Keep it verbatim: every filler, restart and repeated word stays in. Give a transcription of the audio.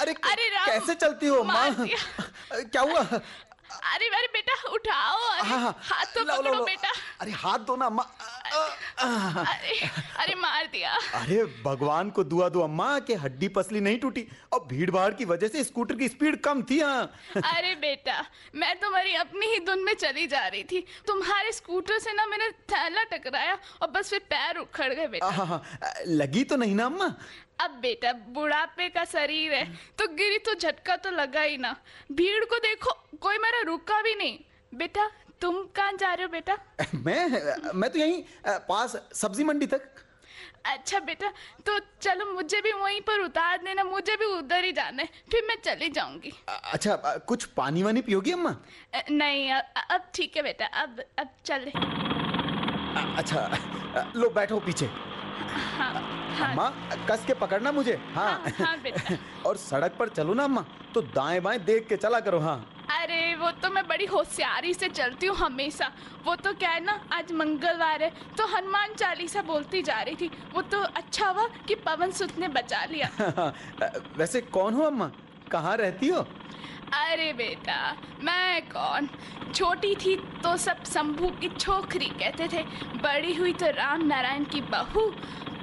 अरे अरे राम, कैसे चलती हो अम्मा? मार दिया। क्या हुआ? अरे अरे बेटा उठाओ, अरे हाँ, हाँ, हाथ तो लाओ, लाओ, पकड़ो लाओ। बेटा। अरे हाथ दो ना अम्मा। अरे अरे मार दिया। अरे भगवान को दुआ दो अम्मा कि हड्डी पसली नहीं टूटी और भीड़ भाड़ की वजह से स्कूटर की स्पीड कम थी। हाँ अरे बेटा, मैं तुम्हारी अपनी ही धुन में चली जा रही थी, तुम्हारे स्कूटर से ना मैंने थैला टकराया और बस फिर पैर उखड़ गए बेटा। हाँ, हाँ, लगी तो नहीं ना अम्मा? अब बेटा बुढ़ापे का शरीर है तो गिरी तो झटका तो लगा ही ना। भीड़ को देखो, कोई मेरा रुका भी नहीं। बेटा तुम कहाँ जा रहे हो बेटा? मैं मैं तो यहीं पास सब्जी मंडी तक। अच्छा बेटा, तो चलो मुझे भी वहीं पर उतार देना, मुझे भी उधर ही जाना है, फिर मैं चली जाऊंगी। अच्छा कुछ पानी वानी पियोगी अम्मा? नहीं अब ठीक है बेटा, अब अब चले। अच्छा लो बैठो पीछे। हाँ, हाँ। अम्मा कस के पकड़ना मुझे। हाँ, हाँ, हाँ बेटा। और सड़क पर चलो ना अम्मा तो दाएं बाएं देख के चला करो। हाँ अरे वो तो मैं बड़ी होशियारी से चलती हूँ हमेशा। वो तो क्या है ना, आज मंगलवार है तो हनुमान चालीसा बोलती जा रही थी। वो तो अच्छा हुआ कि पवन सुत ने बचा लिया। वैसे कौन हो अम्मा, कहाँ रहती हो? अरे बेटा मैं कौन, छोटी थी तो सब शंभू की छोकरी कहते थे, बड़ी हुई तो राम नारायण की बहू,